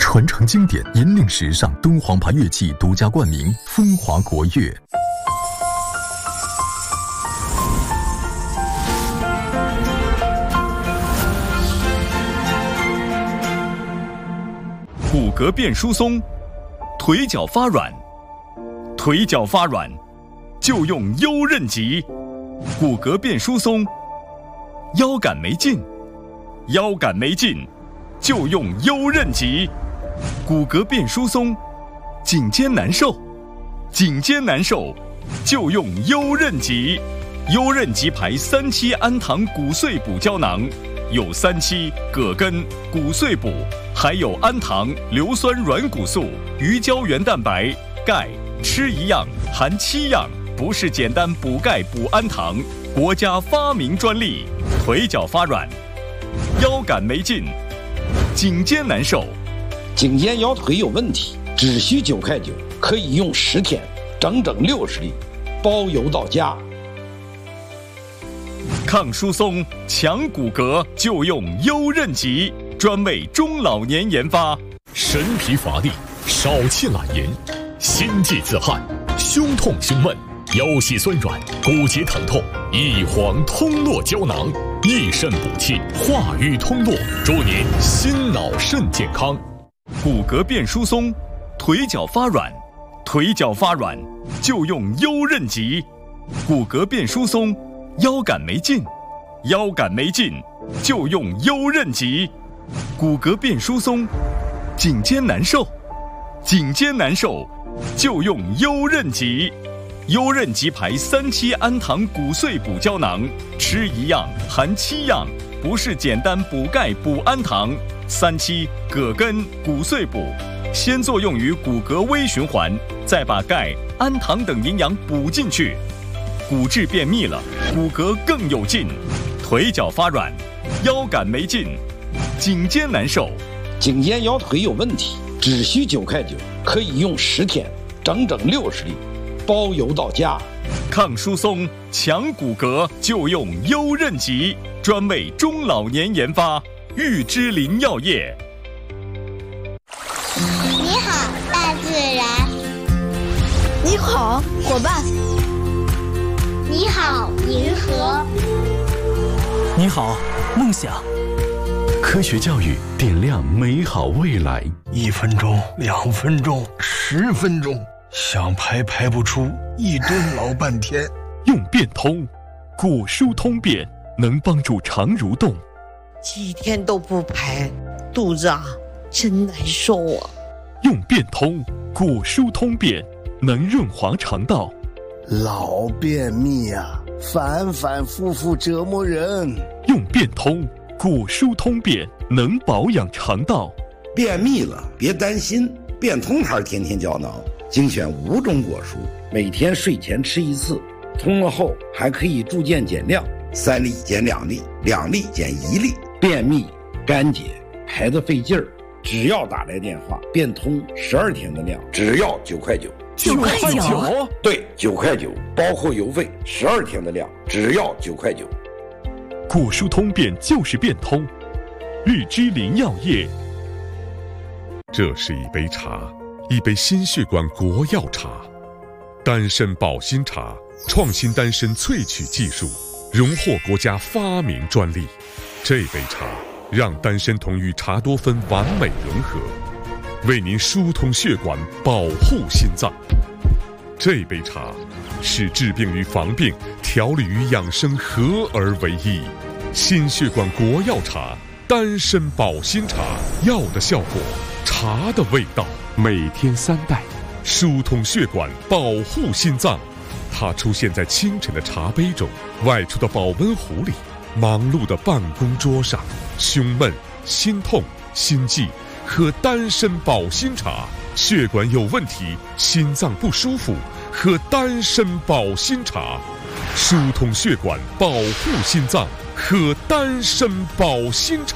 传承经典，引领时尚，敦煌牌乐器独家冠名，风华国乐。 骨骼变疏松，腿脚发软，腿脚发软就用优韧极。骨骼变疏松，腰杆没劲，腰杆没劲就用优韧极。骨骼变疏松，颈肩难受，颈肩难受就用优韧极。优韧极牌3期氨糖骨碎补胶囊，有3期、葛根、骨碎补，还有氨糖、硫酸软骨素、鱼胶原蛋白、钙，吃一样含7样，不是简单补钙补氨糖，国家发明专利。腿脚发软，腰杆没劲，颈肩难受， 颈肩腰腿有问题，只需9块9，可以用10天，整整60粒，包邮到家。 抗疏松、强骨骼就用优韧极，专为中老年研发。 神疲乏力，少气懒言，心悸自汗，胸痛胸闷，腰膝酸软，骨节疼痛，益黄通络胶囊，益肾补气，化瘀通络，祝您心脑肾健康。 骨骼变疏松，腿脚发软，腿脚发软就用优韧极。骨骼变疏松，腰杆没劲，腰杆没劲就用优韧极。骨骼变疏松，颈肩难受，颈肩难受就用优韧极。优韧极牌3期氨糖骨碎补胶囊，吃一样含7样，不是简单补钙补氨糖。3期、葛根、骨碎补，先作用于骨骼微循环，再把钙、氨糖等营养补进去，骨质变密了，骨骼更有劲。腿脚发软，腰杆没劲，颈肩难受， 颈肩腰腿有问题，只需9块9，可以用10天，整整60粒，包邮到家。 抗疏松、强骨骼就用优韧极，专为中老年研发。玉芝林药业。 你好，大自然。 你好，伙伴。 你好，银河。 你好，梦想。科学教育点亮美好未来。 1分钟、2分钟、10分钟，想排不出，1顿老半天。 用变通，骨疏通便，能帮助肠蠕动。 几天都不排，肚子真难受啊。 用变通，骨疏通便，能润滑肠道。 老便秘啊，反复折磨人。 用变通，骨疏通便，能保养肠道。 便秘了别担心，变通牌天天胶囊精选5种果蔬，每天睡前吃1次，通了后还可以逐渐减量，3粒减2粒，2粒减1粒。便秘、干结、排得费劲儿，只要打来电话，变通12天的量，只要9块9。 9块9？ 对，9块9，包括邮费，12天的量，只要9块9。 骨疏通便就是变通，玉芝林药业。 这是一杯茶，一杯心血管国药茶，丹参保心茶，创新丹参萃取技术，荣获国家发明专利。这杯茶让丹参同与茶多酚完美融合，为您疏通血管，保护心脏。这杯茶使治病与防病、调理与养生合而为一。心血管国药茶，丹参保心茶，药的效果，茶的味道。每天3袋，疏通血管，保护心脏。它出现在清晨的茶杯中，外出的保温壶里，忙碌的办公桌上。胸闷、心痛、心悸，喝丹参保心茶。血管有问题，心脏不舒服，喝丹参保心茶。疏通血管，保护心脏，喝丹参保心茶。